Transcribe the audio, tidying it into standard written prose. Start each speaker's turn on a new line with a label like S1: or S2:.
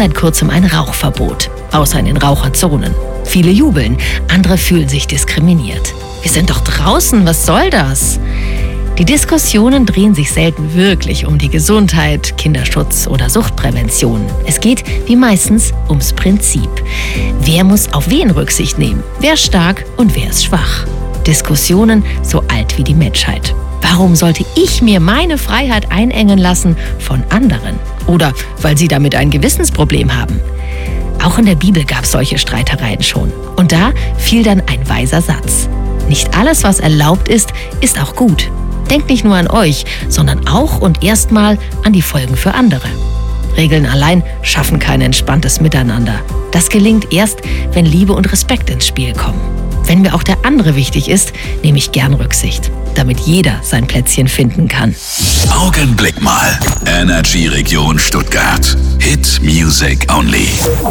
S1: seit kurzem ein Rauchverbot, außer in den Raucherzonen. Viele jubeln, andere fühlen sich diskriminiert. Wir sind doch draußen, was soll das? Die Diskussionen drehen sich selten wirklich um die Gesundheit, Kinderschutz oder Suchtprävention. Es geht, wie meistens, ums Prinzip. Wer muss auf wen Rücksicht nehmen? Wer ist stark und wer ist schwach? Diskussionen so alt wie die Menschheit. Warum sollte ich mir meine Freiheit einengen lassen von anderen? Oder weil sie damit ein Gewissensproblem haben? Auch in der Bibel gab es solche Streitereien schon. Und da fiel dann ein weiser Satz. Nicht alles, was erlaubt ist, ist auch gut. Denkt nicht nur an euch, sondern auch und erstmal an die Folgen für andere. Regeln allein schaffen kein entspanntes Miteinander. Das gelingt erst, wenn Liebe und Respekt ins Spiel kommen. Wenn mir auch der andere wichtig ist, nehme ich gern Rücksicht, damit jeder sein Plätzchen finden kann.
S2: Augenblick mal. Energy Region Stuttgart. Hit Music Only.